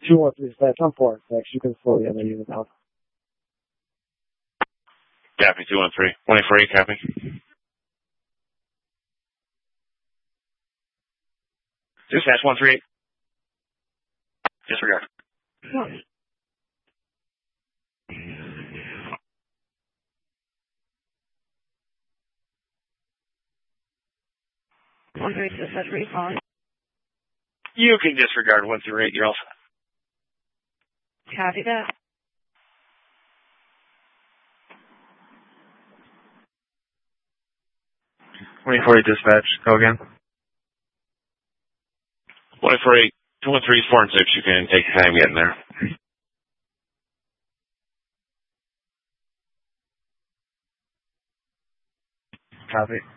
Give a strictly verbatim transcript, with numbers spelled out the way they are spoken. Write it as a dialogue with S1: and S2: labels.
S1: two one three dispatch, I'm four six. You can slow the other unit down.
S2: Copy, two one three. one eight four eight, copy. Dispatch one three eight. Disregard.
S3: one three eight, dispatch, where are you calling?
S2: You can disregard one through eight, you're all set.
S3: Copy that.
S4: one eight four eight dispatch, go again.
S2: one eight four eight, two one three is four and six, you can take your time getting there.
S4: Copy.